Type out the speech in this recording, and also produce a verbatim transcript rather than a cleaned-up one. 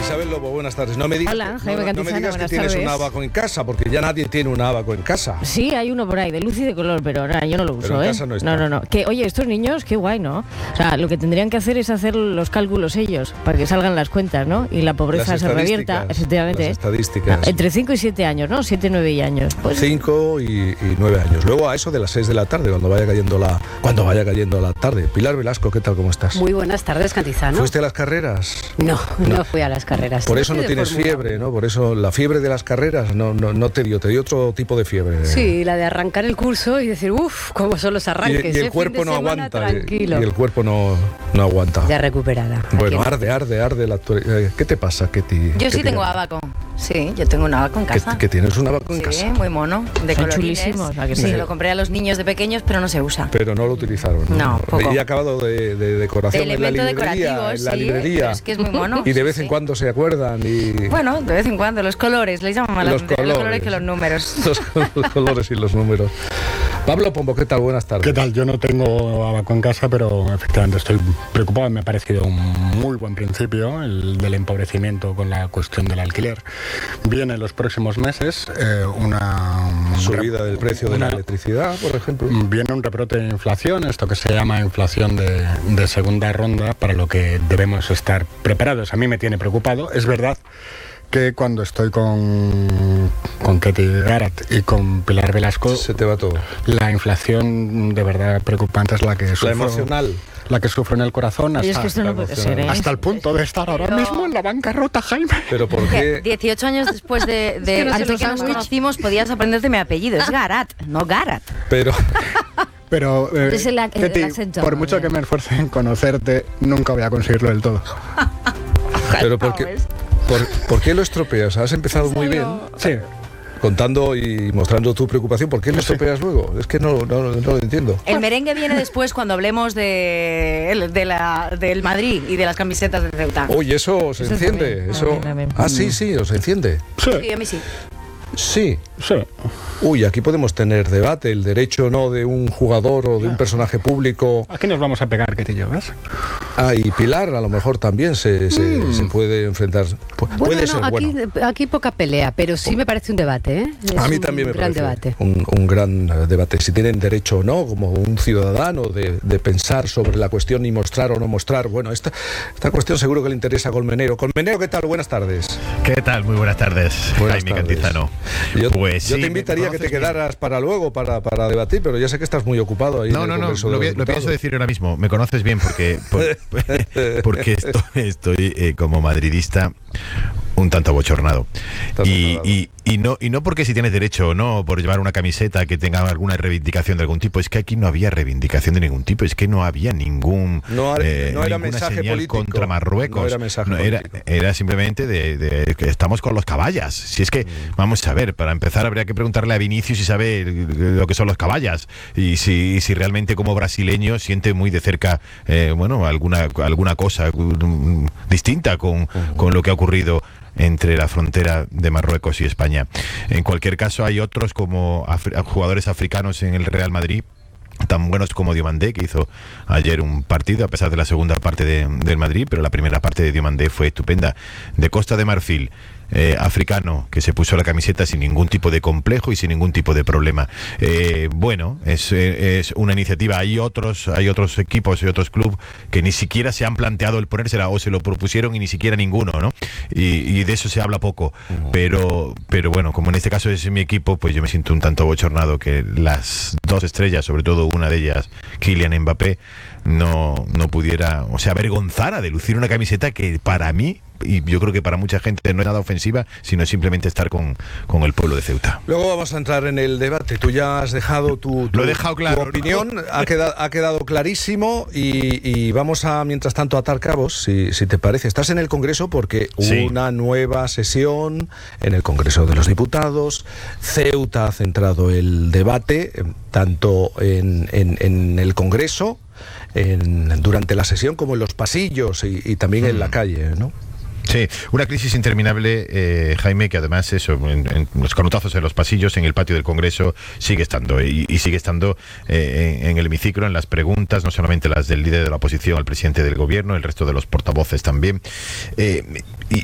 Isabel Lobo, buenas tardes. No me digas, Hola, no, Jaime no, no me Cantizano, digas que buenas tienes tardes. un abaco en casa, porque ya nadie tiene un abaco en casa. Sí, hay uno por ahí, de luz y de color, pero nada, yo no lo uso, Pero en ¿eh? casa no está. no, no, no. Que, oye, estos niños, qué guay, ¿no? O sea, lo que tendrían que hacer es hacer los cálculos ellos, para que salgan las cuentas, ¿no? Y la pobreza Las se revierta, estadísticas, efectivamente. las estadísticas. Entre cinco y siete años, ¿no? siete, nueve años. Pues, Cinco y, y nueve años. Luego a eso de las seis de la tarde, cuando vaya cayendo la, cuando vaya cayendo la tarde. Pilar Velasco, ¿qué tal? ¿Cómo estás? Muy buenas tardes, Cantizano. ¿Fuiste a las carreras? No, no, no fui a las carreras. Por Yo eso fui no de tienes Fórmula fiebre, ¿no? Por eso la fiebre de las carreras no, no, no te dio, te dio otro tipo de fiebre. Sí, la de arrancar el curso y decir, uff, cómo son los Y, arranques. y el ¿eh? cuerpo Fin de no semana aguanta. Y, Tranquilo. y el cuerpo no, no aguanta. Ya recuperada. Bueno, Aquí. arde, arde, arde la actualidad. ¿Qué te pasa, Ketty? Yo sí Ketty? tengo abaco. Sí, yo tengo un abaco en ¿Que, casa. que tienes un abaco en Sí, casa? muy mono, de Son colorines. chulísimos, ¿a que sí? Se lo compré a los niños de pequeños, pero no se usa. Pero no lo utilizaron. No, poco. Y ha acabado de, de decoración De en la elemento librería. decorativo, en la sí, librería. pero es que es muy mono. Y de vez sí, en sí. cuando se acuerdan. Y Bueno, de vez en cuando, los colores, les llaman más la Los atención, los colores colores. que los números. los, los colores y los números. Pablo Pombo, ¿qué tal? Buenas tardes. ¿Qué tal? Yo no tengo abaco en casa, pero efectivamente estoy preocupado. Me ha parecido un muy buen principio el del empobrecimiento con la cuestión del alquiler. Viene en los próximos meses eh, una Subida del precio de la una- electricidad, por ejemplo. Viene un rebrote de inflación, esto que se llama inflación de, de segunda ronda, para lo que debemos estar preparados. A mí me tiene preocupado. Es verdad que cuando estoy con, con Ketty Garat y con Pilar Velasco, Se te va todo. la inflación de verdad preocupante es la que La sufro, emocional. la que sufro en el corazón, oye, es hasta, que esto no puede ser, ¿eh? hasta el punto de estar ahora Pero- mismo en la bancarrota, Jaime. Pero ¿por Que qué? dieciocho años después de, de que no sé antes los que nos sándwich. conocimos, podías aprenderte mi apellido. Es Garat, no Garat. Pero, Pero, eh, Es el ac- el Ketty, acento, por mucho eh. que me esfuerce en conocerte, nunca voy a conseguirlo del todo. pero ¿por qué, por, por qué lo estropeas? Has empezado muy bien Sí, contando y mostrando tu preocupación. ¿Por qué lo estropeas luego? Es que no, no, no lo entiendo. El merengue viene después cuando hablemos de, de la, del Madrid y de las camisetas de Ceuta. Oye, eso se Eso enciende. también, Eso... también, también. Ah, sí, sí, os enciende. sí, Sí, a mí sí. Sí. sí. Uy, aquí podemos tener debate, el derecho o no de un jugador o de un personaje público. Aquí nos vamos a pegar, Ketty y yo, ¿ves? Ah, y Pilar a lo mejor también se, se, se puede enfrentar. Pu- Bueno, puede no, ser aquí, bueno. aquí poca pelea, pero sí me parece un debate, ¿eh? Es A mí un también me gran parece debate. Un, un gran eh, debate. Si tienen derecho o no, como un ciudadano, de, de pensar sobre la cuestión y mostrar o no mostrar. Bueno, esta, esta cuestión seguro que le interesa a Colmenero. Colmenero, ¿qué tal? Buenas tardes. ¿Qué tal? Muy buenas tardes, Buenas Jaime tardes. Cantizano. Yo, Pues yo sí, te me invitaría a que te conoces bien. quedaras para luego, para, para debatir, pero ya sé que estás muy ocupado ahí. No, en el no, no, Congreso de lo, los pi- lo pienso Diputados. decir ahora mismo. Me conoces bien porque, por- porque estoy, estoy, eh, como madridista un tanto abochornado. Estás Y, enfadado. y, y no, y no porque si tienes derecho o no por llevar una camiseta que tenga alguna reivindicación de algún tipo, es que aquí no había reivindicación de ningún tipo, es que no había ningún No ha- eh, no era ninguna mensaje señal político. contra Marruecos. No era mensaje era, político. era simplemente de, de que estamos con los caballas. Si es que, Mm. vamos a ver, para empezar habría que preguntarle a Vinicius si sabe lo que son los caballas y si, y si realmente como brasileño siente muy de cerca, eh, bueno, alguna, alguna cosa mm, distinta con, con lo que ha ocurrido entre la frontera de Marruecos y España. En cualquier caso, hay otros como afri- jugadores africanos en el Real Madrid, tan buenos como Diomandé, que hizo ayer un partido, a pesar de la segunda parte de- del Madrid, pero la primera parte de Diomandé fue estupenda. De Costa de Marfil, eh, africano, que se puso la camiseta sin ningún tipo de complejo y sin ningún tipo de problema. Eh, bueno, es, eh, es una iniciativa. Hay otros, hay otros equipos y otros clubes que ni siquiera se han planteado el ponérsela o se lo propusieron y ni siquiera ninguno, ¿no? Y, y de eso se habla poco. Pero, pero bueno, como en este caso es mi equipo, pues yo me siento un tanto bochornado que las dos estrellas, sobre todo una de ellas, Kylian Mbappé, no, no pudiera, o sea, avergonzara de lucir una camiseta que para mí, y yo creo que para mucha gente no es nada ofensiva, sino simplemente estar con, con el pueblo de Ceuta. Luego vamos a entrar en el debate. Tú ya has dejado tu, tu- Lo he dejado claro, tu opinión, ha, quedado, ha quedado clarísimo y, y vamos a, mientras tanto, atar cabos, si, si te parece. Estás en el Congreso porque Sí. una nueva sesión en el Congreso de los Diputados. Ceuta ha centrado el debate eh, tanto en, en- en el Congreso, en- durante la sesión, como en los pasillos y, y también en la calle, ¿no? Sí, una crisis interminable, eh, Jaime, que además eso, en, en los canutazos en los pasillos, en el patio del Congreso, sigue estando y, y sigue estando eh, en, en el hemiciclo, en las preguntas, no solamente las del líder de la oposición al presidente del gobierno, el resto de los portavoces también. Eh, y,